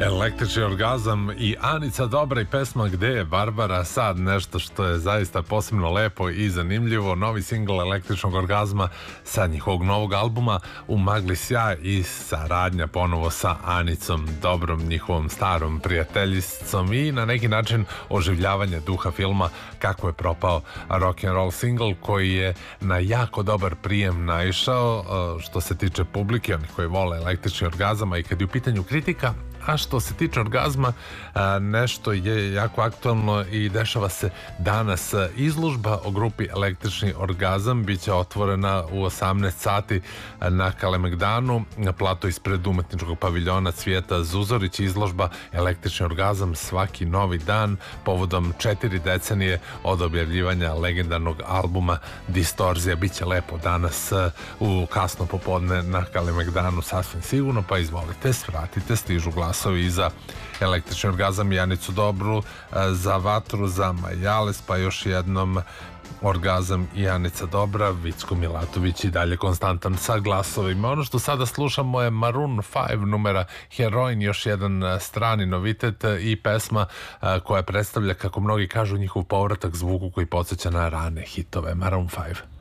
Električni orgazam i Anica Dobra i pesma Gde je Barbara sad, nešto što je zaista posebno lepo i zanimljivo. Novi singl Električnog orgazma sa njihovog novog albuma U magli sjaj i saradnja ponovo sa Anicom Dobrom, njihovom starom prijateljicom, i na neki način oživljavanje duha filma Kako je propao rock'n'roll singl, koji je na jako dobar prijem naišao što se tiče publike, oni koji vole Električni orgazam, i kad je u pitanju kritika. A što se tiče orgazma, nešto je jako aktualno i dešava se danas. Izložba o grupi Električni orgazam biće otvorena u 18 sati na Kalemegdanu, na plato ispred umetničkog paviljona Cvijeta Zuzorić. Izložba Električni orgazam svaki novi dan povodom 4 decenije od objavljivanja legendarnog albuma Distorzija. Biće lepo danas u kasno popodne na Kalemegdanu, sasvim sigurno, pa izvolite, svratite, stižu glasovi za Električni orgazam i Anicu Dobru, za Vatru, za Majales, pa još jednom Orgazam i Anica Dobra. Vicko Milatović i dalje konstantan sa glasovima. Ono što sada slušamo je Maroon 5 numera Heroin, još jedan strani novitet i pesma koja predstavlja, kako mnogi kažu, njihov povratak zvuku koji podsjeća na rane hitove. Maroon 5.